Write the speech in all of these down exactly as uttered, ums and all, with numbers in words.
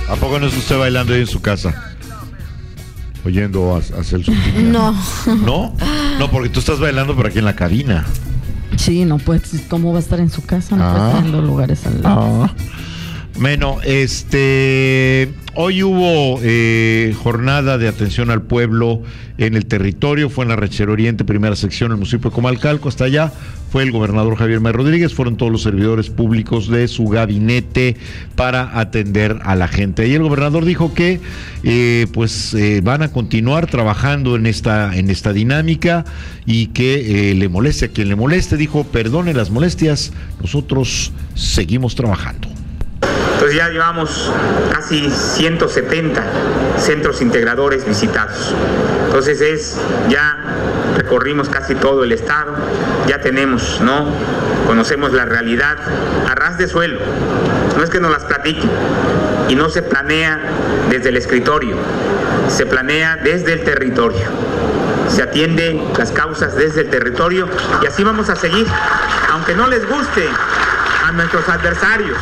¿A poco no está usted bailando ahí en su casa? Oyendo a, a Celso Piña. No. ¿No? No, porque tú estás bailando por aquí en la cabina. Sí, no, pues, ¿cómo va a estar en su casa? No Ah. puede estar en los lugares al lado. Ah. Bueno, este, hoy hubo eh, jornada de atención al pueblo en el territorio, fue en la Ranchería Oriente, primera sección, el municipio de Comalcalco. Hasta allá fue el gobernador Javier May Rodríguez, fueron todos los servidores públicos de su gabinete para atender a la gente. Y el gobernador dijo que eh, pues eh, van a continuar trabajando en esta, en esta dinámica y que eh, le moleste a quien le moleste. Dijo, perdone las molestias, nosotros seguimos trabajando. Entonces ya llevamos casi ciento setenta centros integradores visitados. Entonces es, ya recorrimos casi todo el estado, ya tenemos, ¿no? Conocemos la realidad a ras de suelo. No es que nos las platiquen. Y no se planea desde el escritorio, se planea desde el territorio. Se atiende las causas desde el territorio y así vamos a seguir, aunque no les guste a nuestros adversarios.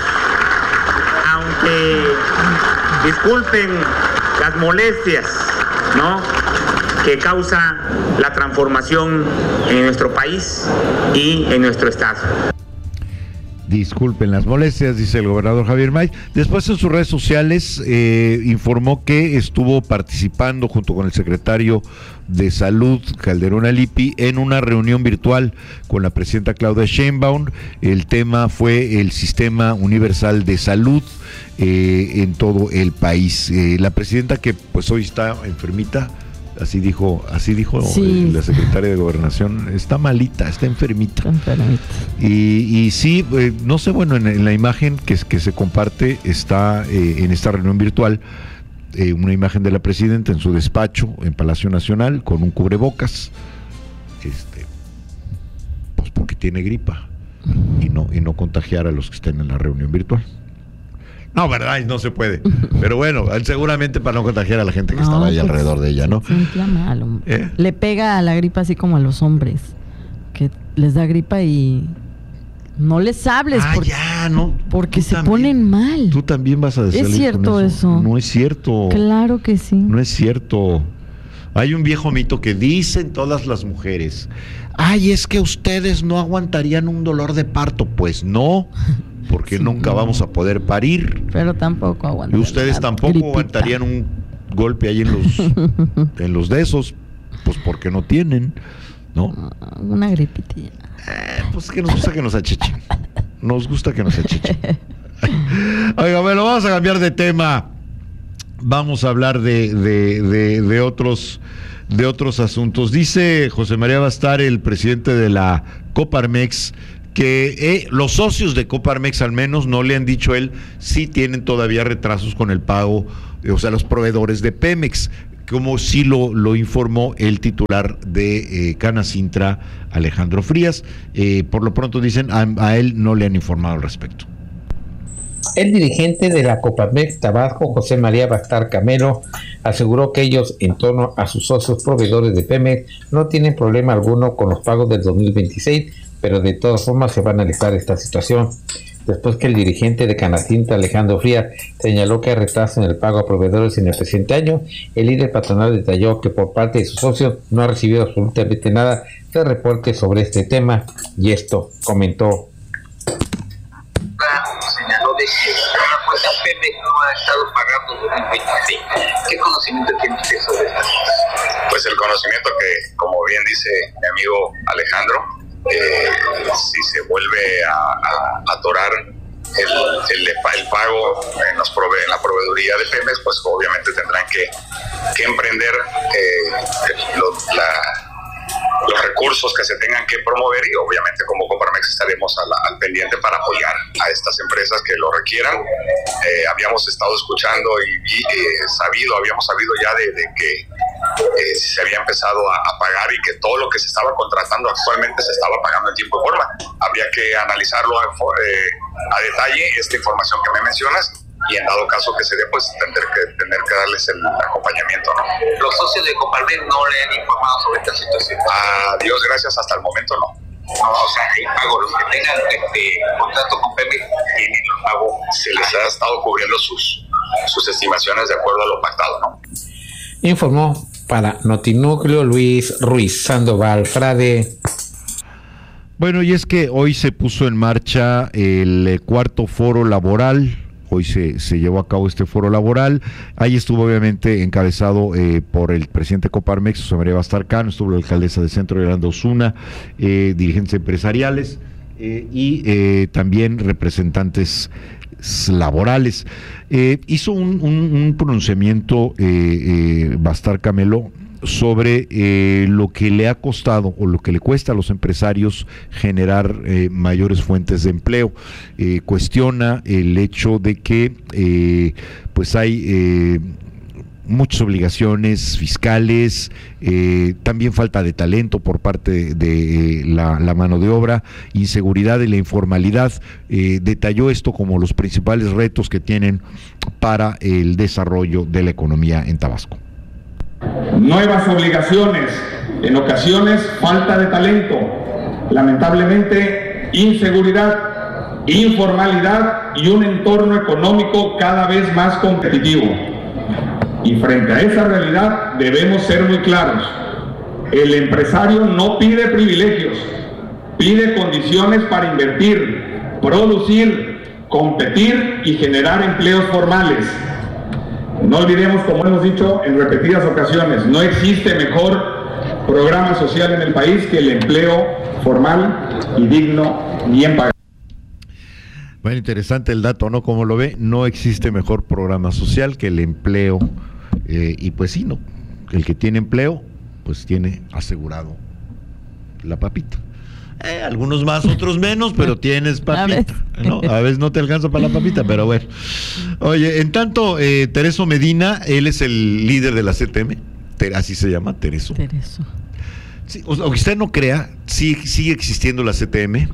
Aunque disculpen las molestias, ¿no?, que causa la transformación en nuestro país y en nuestro estado. Disculpen las molestias, dice el gobernador Javier May. Después en sus redes sociales eh, informó que estuvo participando junto con el secretario de Salud, Calderón Alipi, en una reunión virtual con la presidenta Claudia Sheinbaum. El tema fue el Sistema Universal de Salud eh, en todo el país. Eh, la presidenta, que pues hoy está enfermita, así dijo, así dijo Sí. eh, la secretaria de Gobernación, está malita, está enfermita. Enfermita. Y, y sí, eh, no sé, bueno, en, en la imagen que, que se comparte está eh, en esta reunión virtual eh, una imagen de la presidenta en su despacho en Palacio Nacional con un cubrebocas, este, pues porque tiene gripa y no, y no contagiar a los que estén en la reunión virtual. No, verdad, no se puede. Pero bueno, seguramente para no contagiar a la gente que No, estaba ahí pues, alrededor de ella, ¿no? Se sentía mal, hombre. ¿Eh? Le pega a la gripa así como a los hombres, que les da gripa y no les hables Ah, porque, ya, no. porque Tú se también- ponen mal. Tú también vas a decir. ¿Es cierto eso? No es cierto. Claro que sí. No es cierto. Hay un viejo mito que dicen todas las mujeres: ay, es que ustedes no aguantarían un dolor de parto. Pues no, porque Sí, nunca no. vamos a poder parir. Pero tampoco Y aguantan. ustedes la tampoco gripita. aguantarían un golpe ahí en los en los de esos, pues porque no tienen, ¿no? Una gripitilla. Eh, pues que nos gusta que nos achichen. Nos gusta que nos achichen. Oiga, bueno, vamos a cambiar de tema. Vamos a hablar de, de, de, de otros de otros asuntos. Dice José María Bastar, el presidente de la Coparmex, que eh, los socios de Coparmex al menos no le han dicho a él si tienen todavía retrasos con el pago, eh, o sea, los proveedores de Pemex, como sí lo, lo informó el titular de eh, Canacintra, Alejandro Frías. Eh, por lo pronto dicen, a, a él no le han informado al respecto. El dirigente de la Coparmex Tabasco, José María Bastar Camelo, aseguró que ellos, en torno a sus socios proveedores de Pemex, no tienen problema alguno con los pagos del dos mil veintiséis, pero de todas formas se va a analizar esta situación. Después que el dirigente de Canacintra, Alejandro Frías, señaló que hay retraso en el pago a proveedores en el presente año, el líder patronal detalló que por parte de sus socios no ha recibido absolutamente nada de reporte sobre este tema, y esto comentó. Señaló de que una cuenta Pemex no ha estado pagando dos mil veintiséis. ¿Qué conocimiento tiene usted sobre esto? Pues el conocimiento que, como bien dice mi amigo Alejandro, eh, si se vuelve a, a, a atorar el, el, el pago en, los prove en la proveeduría de Pemex, pues obviamente tendrán que, que emprender eh, lo, la los recursos que se tengan que promover, y obviamente como Coparmex estaremos a la, al pendiente para apoyar a estas empresas que lo requieran. Eh, habíamos estado escuchando y, y eh, sabido, habíamos sabido ya de, de que eh, se había empezado a, a pagar y que todo lo que se estaba contratando actualmente se estaba pagando en tiempo y forma. Habría que analizarlo a, eh, a detalle, esta información que me mencionas, y en dado caso que se dé, pues tener que, tener que darles el acompañamiento, ¿no? Los socios de Coparmex no le han informado sobre esta situación. A Dios gracias, hasta el momento no. No, o sea, el pago, los que tengan este contrato con Pemex tienen los pagos. Se les ha estado cubriendo sus, sus estimaciones de acuerdo a lo pactado, ¿no? Informó para Notinúcleo Luis Ruiz Sandoval Frade. Bueno, y es que hoy se puso en marcha el cuarto foro laboral. Hoy se, se llevó a cabo este foro laboral. Ahí estuvo obviamente encabezado eh, por el presidente Coparmex, José María Bastarcano, estuvo la alcaldesa de Centro, Yolanda Osuna, eh, dirigentes empresariales eh, y eh, también representantes laborales. Eh, hizo un, un, un pronunciamiento eh, eh, Bastar Camelo sobre eh, lo que le ha costado o lo que le cuesta a los empresarios generar eh, mayores fuentes de empleo. Eh, cuestiona el hecho de que eh, pues hay eh, muchas obligaciones fiscales, eh, también falta de talento por parte de, de la, la mano de obra, inseguridad y la informalidad. Eh, detalló esto como los principales retos que tienen para el desarrollo de la economía en Tabasco. Nuevas obligaciones, en ocasiones falta de talento, lamentablemente inseguridad, informalidad y un entorno económico cada vez más competitivo. Y frente a esa realidad debemos ser muy claros. El empresario no pide privilegios, pide condiciones para invertir, producir, competir y generar empleos formales. No olvidemos, como hemos dicho en repetidas ocasiones, no existe mejor programa social en el país que el empleo formal y digno, bien pagado. Bueno, interesante el dato, ¿no? Como lo ve, no existe mejor programa social que el empleo. Eh, y pues sí, ¿no? El que tiene empleo, pues tiene asegurado la papita. Eh, algunos más, otros menos, pero tienes papita, ¿no? A veces no te alcanza para la papita, pero bueno. Oye, en tanto, eh, Tereso Medina, él es el líder de la C T M, Ter, así se llama, Tereso. Tereso. Sí, o, aunque usted no crea, sí, sigue existiendo la C T M.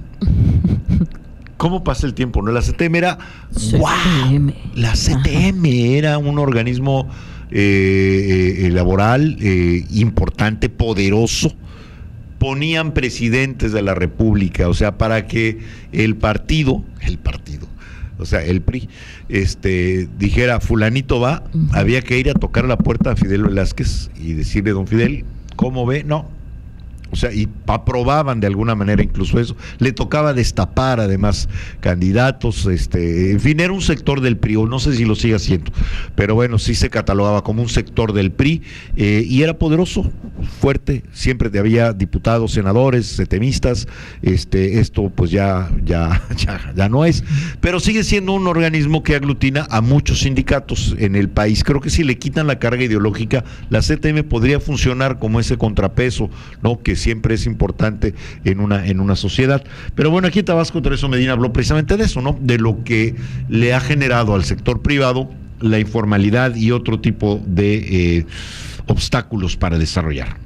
¿Cómo pasa el tiempo? ¿No? La C T M era, C T M. ¡wow! La C T M Ajá. Era un organismo eh, eh, laboral eh, importante, poderoso. Ponían presidentes de la República, o sea, para que el partido, el partido, o sea, el P R I, este, dijera, fulanito va, uh-huh. Había que ir a tocar la puerta a Fidel Velázquez y decirle, don Fidel, ¿cómo ve? No. O sea, y aprobaban de alguna manera incluso eso. Le tocaba destapar además candidatos, este, en fin, era un sector del P R I, no sé si lo sigue haciendo, pero bueno, sí se catalogaba como un sector del P R I, eh, y era poderoso, fuerte, siempre había diputados, senadores, setemistas, este, esto pues ya, ya, ya, ya no es, pero sigue siendo un organismo que aglutina a muchos sindicatos en el país. Creo que si le quitan la carga ideológica, la C T M podría funcionar como ese contrapeso, ¿no? Que siempre es importante en una en una sociedad. Pero bueno, aquí en Tabasco, Tereso Medina habló precisamente de eso, ¿no? De lo que le ha generado al sector privado la informalidad y otro tipo de eh, obstáculos para desarrollar.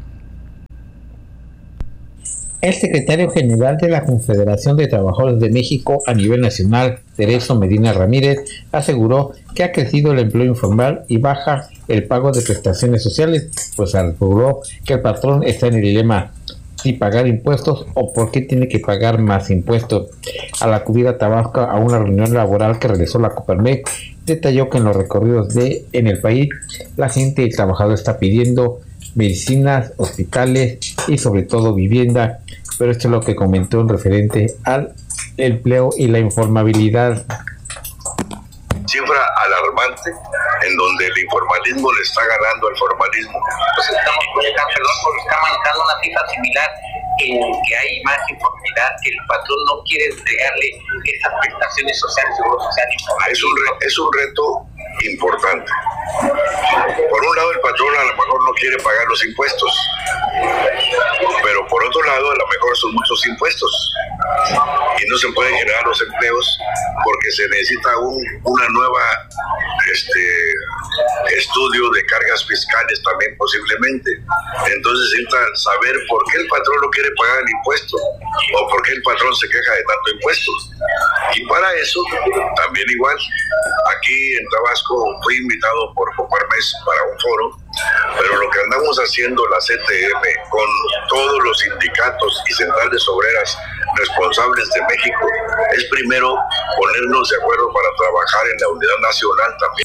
El secretario general de la Confederación de Trabajadores de México a nivel nacional, Tereso Medina Ramírez, aseguró que ha crecido el empleo informal y baja el pago de prestaciones sociales, pues aseguró que el patrón está en el dilema si pagar impuestos o por qué tiene que pagar más impuestos. Al acudir a Tabasco a una reunión laboral que realizó la Coparmex, detalló que en los recorridos de en el país la gente, el trabajador está pidiendo medicinas, hospitales y sobre todo vivienda, pero esto es lo que comentó en referente al empleo y la informabilidad. Cifra alarmante en donde el informalismo le está ganando al formalismo. Pues estamos, está, perdón, porque está marcando una cifra similar en que hay más informalidad, que el patrón no quiere entregarle esas prestaciones sociales, seguro social. Es un, re, es un reto importante. Por un lado, el patrón a lo mejor no quiere pagar los impuestos, pero por otro lado, a lo mejor son muchos impuestos y no se pueden generar los empleos porque se necesita un, una nueva este, estudio de cargas fiscales también posiblemente. Entonces necesita saber por qué el patrón no quiere pagar el impuesto o por qué el patrón se queja de tanto impuesto. Y para eso, también igual, aquí en Tabasco fui invitado por Coparmex para un foro, pero lo que andamos haciendo la C T M con todos los sindicatos y centrales obreras responsables de México es primero ponernos de acuerdo para trabajar en la unidad nacional también.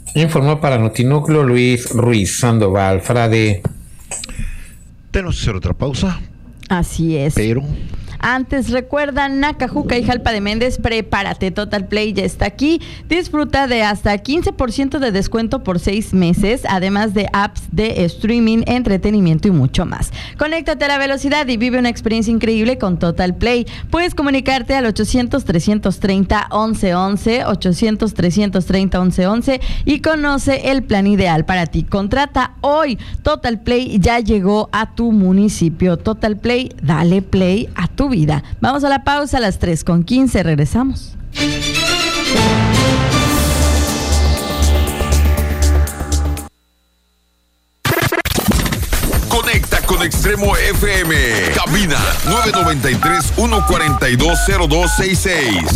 Informó para Notinúcleo Luis Ruiz Sandoval Frade. Tenemos que hacer otra pausa. Así es. Pero... Antes, recuerda, Nacajuca y Jalpa de Méndez, prepárate, Total Play ya está aquí. Disfruta de hasta quince por ciento de descuento por seis meses, además de apps de streaming, entretenimiento y mucho más. Conéctate a la velocidad y vive una experiencia increíble con Total Play. Puedes comunicarte al ochocientos, trescientos treinta, once once, ochocientos, trescientos treinta, once once y conoce el plan ideal para ti. Contrata hoy. Total Play ya llegó a tu municipio. Total Play, dale play a tu vida. Vamos a la pausa a las tres con quince. Regresamos. Conecta con Extremo F M. Cabina nueve nueve tres, uno cuatro dos, cero dos seis seis.